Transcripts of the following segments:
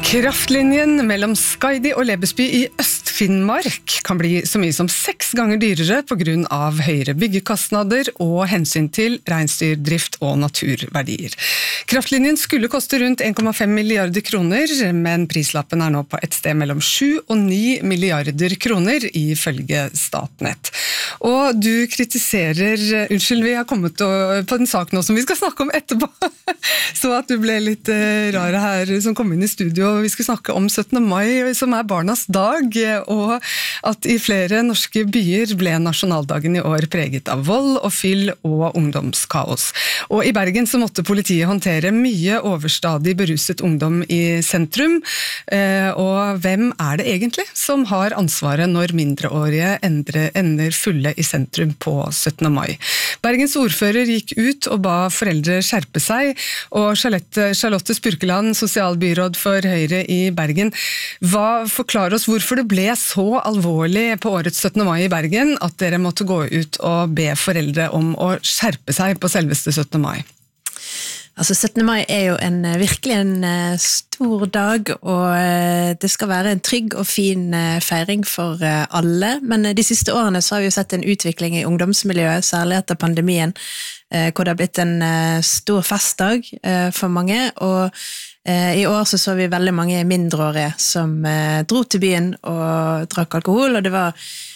Kraftlinjen mellom Skaidi og Lebesby i Øst-Finnmark kan bli så mye som 6 ganger dyrere på grunn av høyere byggekostnader og hensyn til reinsdyrdrift og naturverdier. Kraftlinjen skulle koste rundt 1,5 milliarder kroner, men prislappen nå på et sted mellom 7 og 9 milliarder kroner ifølge Statnett. Og du kritiserer, vi har kommet på en sak nå som vi skal snakke om etterpå, så at du ble litt rare her som kom inn i studio. Vi skal snakke om 17. mai, som barnas dag, og at i flere norske byer ble nasjonaldagen i år preget av vold og fyll og ungdomskaos. Og i Bergen så måtte politiet håndtere mye overstadig beruset ungdom i sentrum, og hvem det egentlig som har ansvaret når mindreårige ender fulle i sentrum på 17. mai? Bergens ordfører gikk ut og ba foreldre skjerpe seg, og Charlotte Spurkeland, sosialbyråd for Høyre i Bergen, forklar oss hvorfor det ble så alvorlig på årets 17. mai i Bergen at dere måtte gå ut og be foreldre om å skjerpe seg på selveste 17. mai. Altså 17. mai jo virkelig en stor dag, og det skal være en trygg og fin feiring for alle, men de siste årene så har vi jo sett en utvikling i ungdomsmiljøet, særlig etter pandemien, hvor det har blitt en stor festdag for mange, og i år så vi veldig mange mindreårige som dro til byen og drakk alkohol, og det var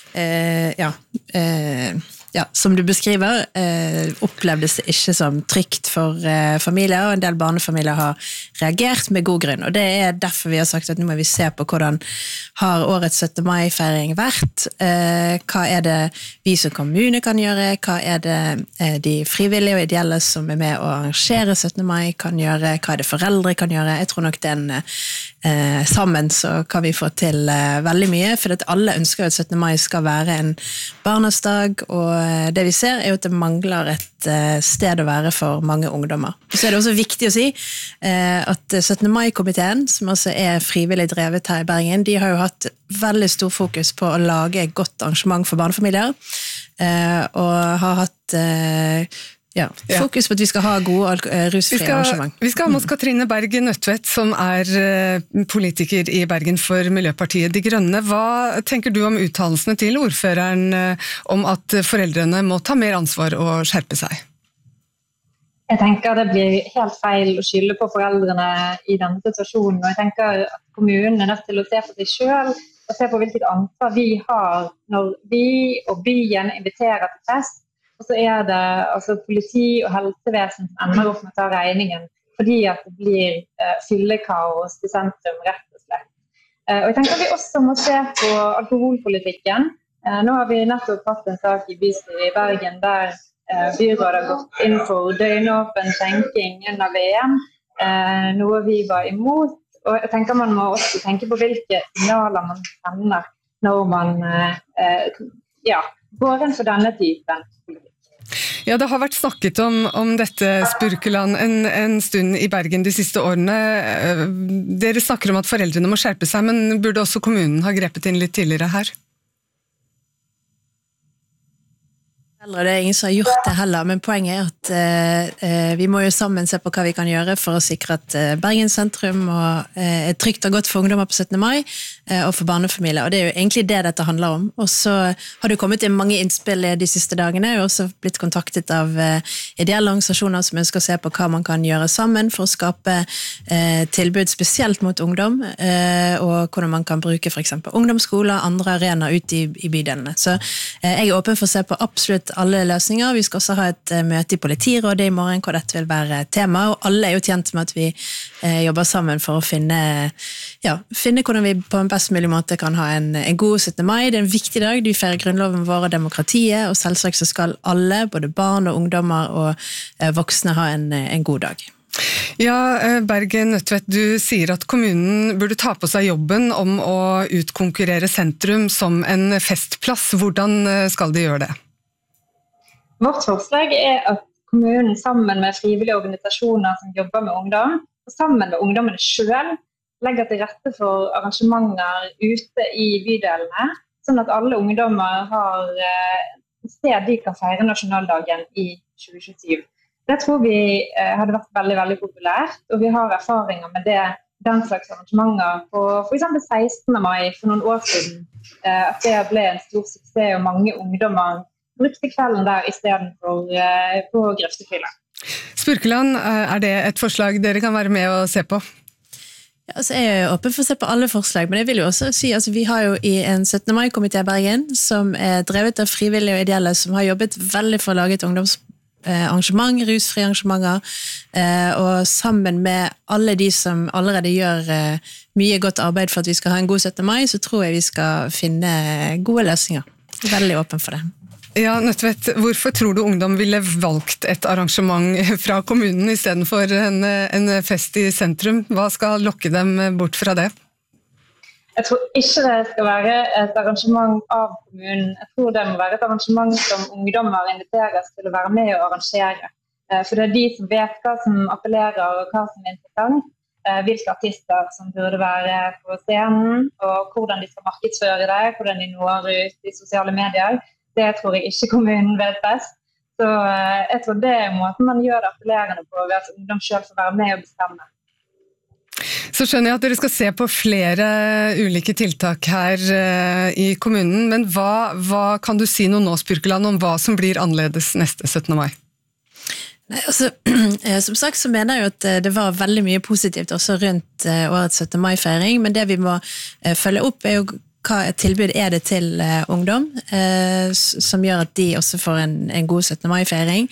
som du beskriver, opplevdes det ikke som trygt for familier, og en del barnefamilier har reagert med god grunn, og det derfor vi har sagt at nå må vi se på hvordan har årets 17. mai-feiring vært, hva det vi som kommune kan gjøre, hva det de frivillige og ideelle som med å arrangere 17. mai kan gjøre, hva det foreldre kan gjøre. Jeg tror nok sammen så kan vi få til veldig mye, for at alle ønsker at 17. mai skal være en barnas dag, og det vi ser jo at det mangler et sted å være for mange ungdommer. Så det også viktig å si at 17. mai-komiteen, som også frivillig drevet her i Bergen, de har jo hatt veldig stor fokus på å lage et godt arrangement for barnefamilier, og har hatt fokus på at vi skal ha gode rusfrie arrangement. Vi skal ha med oss Katrine Berg Nødtvedt, som politiker i Bergen for Miljøpartiet De Grønne. Hva tenker du om uttalelsene til ordføreren om at foreldrene må ta mer ansvar og skjerpe seg? Jeg tenker det blir helt feil å skylde på foreldrene i denne situasjonen, og jeg tenker at kommunen nødt til å se på seg selv, og se på hvilket ansvar vi har når vi og byen inviterer til fest, og så det altså politi og helsevesen som ender opp med å ta regningen, fordi at det blir fyllekaos i sentrum, rett og slett. Og jeg tenker at vi også må se på alkoholpolitikken. Nå har vi nettopp hatt en sak i bystyret i Bergen, der byrådet har gått inn for døgnåpen skjenking under VM, noe vi var imot. Og jeg tenker man må også tenke på hvilke signaler man sender når man går inn for denne typen. Ja, det har vært snakket om dette, Spurkeland, en stund i Bergen de siste årene. Dere snakker om at foreldrene må skjerpe seg, men burde også kommunen ha grepet inn litt tidligere her? Det ingen som har gjort det heller, men poenget at vi må jo sammen se på hva vi kan gjøre for å sikre at Bergen sentrum trygt og godt for ungdommer på 17. mai og for barnefamilier, og det jo egentlig det dette handler om. Og så har det kommet inn mange innspill de siste dagene, og også blitt kontaktet av ideelle organisasjoner som ønsker å se på hva man kan gjøre sammen for å skape tilbud spesielt mot ungdom, og hvordan man kan bruke for eksempel ungdomsskoler og andre arenaer ute i bydelene. Så jeg åpen for å se på absolutt alle løsninger. Vi skal også ha et møte i politirådet i morgen hvor dette vil være tema, og alle jo tjent med at vi jobber sammen for å finne hvordan vi på en best mulig måte kan ha en god 17. mai. Det en viktig dag, vi feirer grunnloven vår og demokratiet, og selvsagt så skal alle, både barn og ungdommer og voksne ha en god dag. Ja, Berg Nødtvedt, du sier at kommunen burde ta på seg jobben om å utkonkurrere sentrum som en festplass. Hvordan skal de gjøre det? Vårt forslag at kommunen sammen med frivillige organisasjoner som jobber med ungdom, og sammen med ungdommene selv, legger til rette for arrangementer ute i bydelene, sånn at alle ungdommer har et sted de kan feire nasjonaldagen i 2027. Det tror vi hadde vært veldig, veldig populært, og vi har erfaringer med det den slags arrangementer på for eksempel 16. mai for noen år siden, at det ble en stor suksess, og mange ungdommer brukte kvelden der I stedet for på grøftefylla. Spurkeland, det et forslag dere kan være med og se på? Ja, altså jeg jo åpen for å se på alle forslag, men jeg vil jo også si at vi har jo I en 17. mai-komité I Bergen, som drevet av frivillige og ideelle, som har jobbet veldig for å lage et ungdomsarrangement, rusfri arrangementer, og sammen med alle de som allerede gjør mye godt arbeid for at vi skal ha en god 17. mai, så tror jeg vi skal finne gode løsninger. Jeg veldig åpen for det. Ja, Nødtvedt, hvorfor tror du ungdom ville valgt et arrangement fra kommunen I stedet for en fest I sentrum? Hva skal lokke dem bort fra det? Jeg tror ikke det skal være et arrangement av kommunen. Jeg tror det må være et arrangement som ungdommer inviteres til å være med og arrangere. For det de som vet hva som appellerer og hva som interessant, hvilke artister som burde være på scenen, og hvordan de skal markedsføre det, hvordan de når ut I sosiale medier. Det tror jeg ikke kommunen vet best. Så jeg tror det måten man gjør det appellerende på, ved at ungdom selv får være med og bestemme. Så skjønner jeg at dere skal se på flere ulike tiltak her I kommunen, men hva kan du si noe nå, Spurkeland, om hva som blir annerledes neste 17. mai? Nei, altså, som sagt så mener jeg jo at det var veldig mye positivt også rundt årets 17. mai-feiring, men det vi må følge opp jo hva tilbud det til ungdom, som gjør at de også får en god 17. mai-feiring.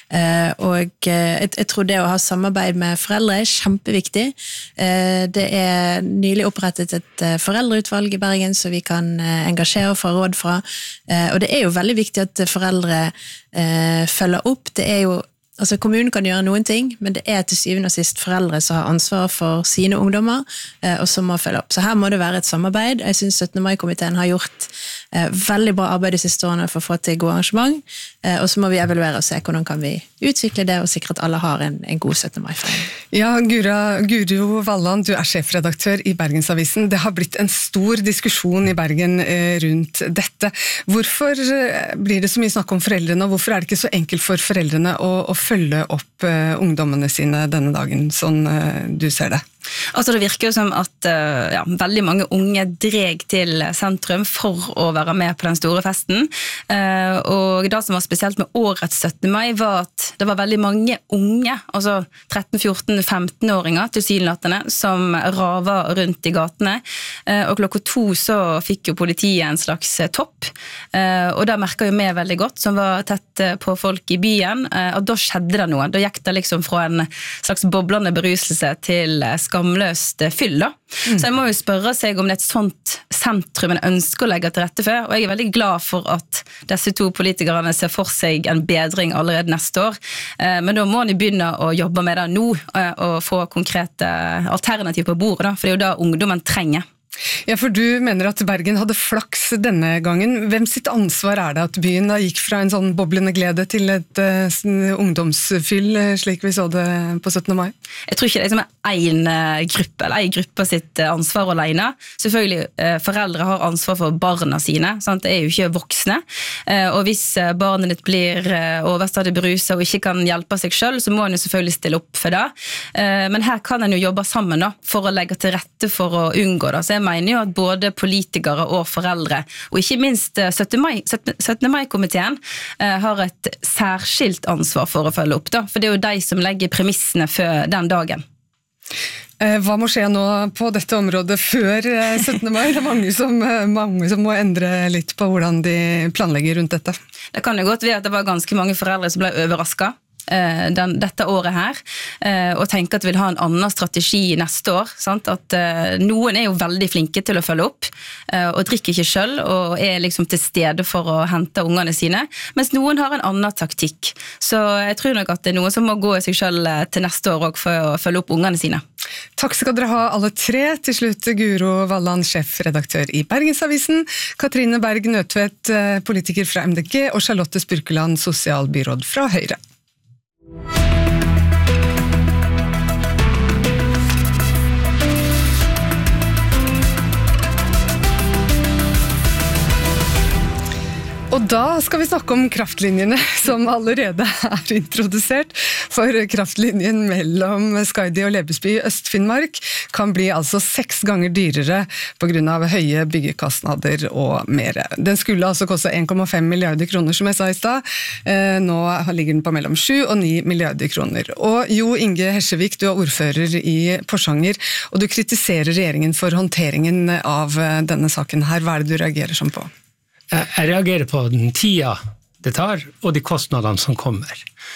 Og jeg tror det å ha samarbeid med foreldre kjempeviktig. Det nylig opprettet et foreldreutvalg I Bergen, så vi kan engasjere og få råd fra. Og det jo veldig viktig at foreldre følger opp. Det jo Altså kommunen kan gjøre noen ting, men det til syvende og sist foreldre som har ansvar for sine ungdommer, og som må følge opp. Så her må det være et samarbeid. Jeg synes 17. mai-komiteen har gjort veldig bra arbeid de siste årene for å få til god arrangement, og så må vi evaluere og se hvordan kan vi utvikle det og sikre at alle har en god 17. mai-feiring. Ja, Guro Valland, du sjefredaktør I Bergensavisen. Det har blitt en stor diskusjon I Bergen rundt dette. Hvorfor blir det så mye snakk om foreldrene, og hvorfor det ikke så enkelt for foreldrene å følge opp ungdommene sine denne dagen, sånn du ser det? Altså det virker jo som at veldig mange unge dreg til sentrum for å være med på den store festen, og det som var spesielt med årets 17. mai var at det var veldig mange unge, altså 13, 14, 15-åringer tilsynelatende, som raver rundt I gatene, og klokka 2 så fikk jo politiet en slags topp, og da merket jo vi veldig godt, som var tett på folk I byen, og da skjedde det noe. Da gikk det liksom fra en slags boblende beruselse til skamløst fyll da. Så jeg må jo spørre seg om det et sånt sentrum en ønsker å legge til rette for, og jeg veldig glad for at disse to politikerne ser for seg en bedring allerede neste år, men da må de begynne å jobbe med det nå, og få konkrete alternativer på bordet da, for det jo da ungdommen trenger. Ja, for du mener at Bergen hadde flaks denne gangen. Hvem sitt ansvar det at byen da gikk fra en sånn boblende glede til et ungdomsfyll, slik vi så det på 17. mai? Jeg tror ikke det en gruppe, eller en gruppe sitt ansvar alene. Selvfølgelig, foreldre har ansvar for barna sine, sant? Det jo ikke voksne. Og hvis barnet ditt blir overstadig beruset og ikke kan hjelpe seg selv, så må han jo selvfølgelig stille opp for det. Men her kan en jo jobbe sammen da, for å legge til rette for å unngå det. Så jeg mener jo at både politikere og foreldre, og ikke minst 17. mai-komiteen, har et særskilt ansvar for å følge opp da, for det jo de som legger premissene for den dagen. Hva må skje nå på dette området før 17. mai? Det mange som må endre litt på hvordan de planlegger rundt dette. Det kan jo godt være at det var ganske mange foreldre som ble overrasket dette året her, og tenker at de vil ha en annen strategi neste år, sant? At noen jo veldig flinke til å følge opp, og drikker ikke selv, og liksom til stede for å hente ungene sine, mens noen har en annen taktikk. Så jeg tror nok at det noen som må gå I seg selv til neste år også for å følge opp ungene sine. Takk skal dere ha alle tre. Til slutt Guro Valland, sjefredaktør I Bergensavisen, Katrine Berg Nødtvedt, politiker fra MDG, og Charlotte Spurkeland, sosialbyråd fra Høyre. Og Da skal vi snakke om kraftlinjene som allerede introdusert, for kraftlinjen mellom Skaidi og Lebesby i Øst-Finnmark kan bli altså 6 ganger dyrere på grunn av høye byggekostnader og mer. Den skulle altså koste 1,5 milliarder kroner, som jeg sa i sted. Nå ligger den på mellom 7 og 9 milliarder kroner. Og Jo Inge Hersevik, du er ordfører i Porsanger, og du kritiserer regjeringen for håndteringen av denne saken her. Hva er det du reagerer sånn på? Jeg reagerer på den tida det tar, og de kostnadene som kommer.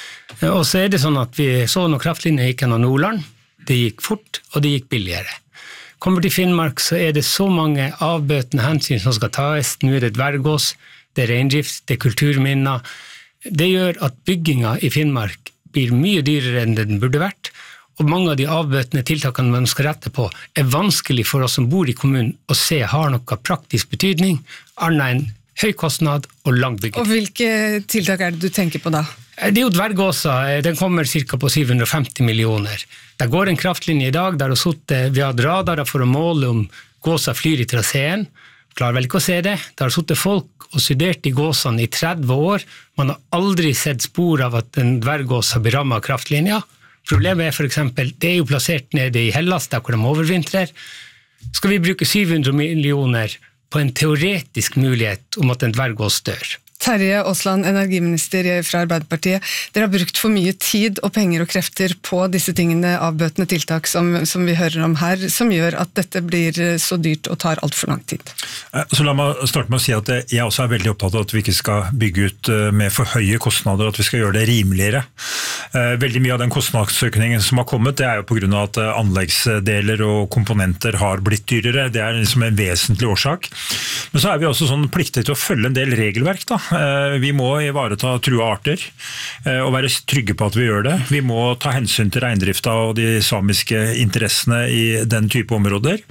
Og så det sånn at vi så når kraftlinjen gikk gjennom Nordland, det gikk fort, og det gikk billigere. Kommer til Finnmark, så det så mange avbøtende hensyn som skal tas. Nå det dvergås, det reindrift, det kulturminner. Det gjør at bygginga i Finnmark blir mye dyrere enn den burde vært, og mange av de avbøtende tiltakene man skal rette på vanskelig for oss som bor i kommunen å se har noe praktisk betydning, annet enn høy kostnad og lang bygging. Og hvilke tiltak det du tenker på da? Det jo dvergåsa, den kommer cirka på 750 millioner. Det går en kraftlinje i dag, der vi har radarer for å måle om gåsa flyr i traseen. Klarer vel ikke å se det. Det har suttet folk og studert i gåsene i 30 år. Man har aldri sett spor av at en dvergås har berammet kraftlinja. Problemet for eksempel, det jo plassert nede i Hellas, der hvor de overvintrer. Skal vi bruke 700 millioner på en teoretisk mulighet om at en dvergås dør? Terje Aasland, energiminister fra Arbeiderpartiet. Dere har brukt for mye tid og penger og krefter på disse tingene, avbøtende tiltak som vi hører om her, som gjør at dette blir så dyrt og tar alt for lang tid. Så la meg starte med å si at jeg også veldig opptatt av at vi ikke skal bygge ut med for høye kostnader, at vi skal gjøre det rimeligere. Veldig mye av den kostnadsøkningen som har kommet, det jo på grunn av at anleggsdeler og komponenter har blitt dyrere. Det liksom en vesentlig årsak. Men så vi også sånn pliktig til å følge en del regelverk da. Vi må ivareta trua arter og være trygge på at vi gjør det. Vi må ta hensyn til reindrifta og de samiske interessene i den type områder.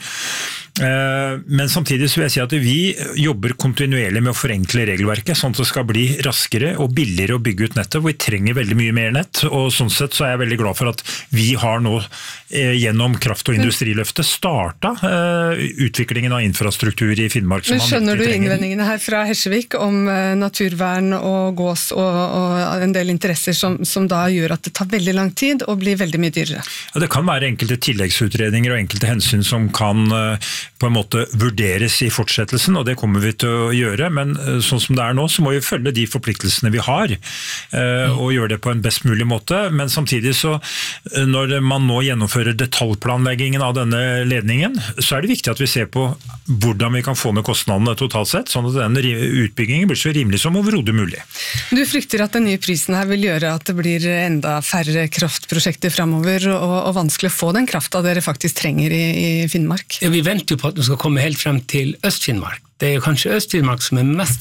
Men samtidig så vil jeg si at vi jobber kontinuerlig med å forenkle regelverket, sånn at det skal bli raskere og billigere å bygge ut nettet, hvor vi trenger veldig mye mer nett, og sånn sett så jeg veldig glad for at vi har nå gjennom kraft- og industriløftet startet utviklingen av infrastruktur i Finnmark. Men skjønner du innvendingene her fra Hersevik om naturvern og gås og en del interesser som da gjør at det tar veldig lang tid og blir veldig mye dyrere? Ja, det kan være enkelte tilleggsutredninger og enkelte hensyn som kan på en måte vurderes i fortsettelsen, og det kommer vi til å gjøre, men sånn som det nå, så må vi følge de forpliktelsene vi har, og gjøre det på en best mulig måte, men samtidig så, når man nå gjennomfører detaljplanleggingen av denne ledningen, så det viktig at vi ser på hvordan vi kan få ned kostnadene totalt sett, sånn at denne utbyggingen blir så rimelig som overhodet mulig. Du frykter at den nye prisen her vil gjøre at det blir enda færre kraftprosjekter fremover, og vanskelig å få den krafta dere faktisk trenger i Finnmark? Ja, vi venter jo på at den skal komme helt frem til Øst-Finnmark. Det jo kanskje Øst-Finnmark som mest